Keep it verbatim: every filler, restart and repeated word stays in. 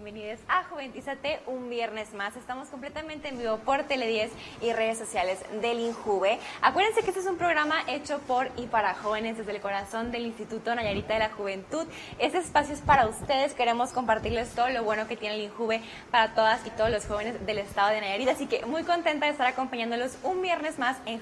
bienvenidos a Juventízate un viernes más. Estamos completamente en vivo por Tele diez y redes sociales del INJUVE. Acuérdense que este es un programa hecho por y para jóvenes desde el corazón del Instituto Nayarita de la Juventud. Este espacio es para ustedes, queremos compartirles todo lo bueno que tiene el INJUVE para todas y todos los jóvenes del estado de Nayarit. Así que muy contenta de estar acompañándolos un viernes más en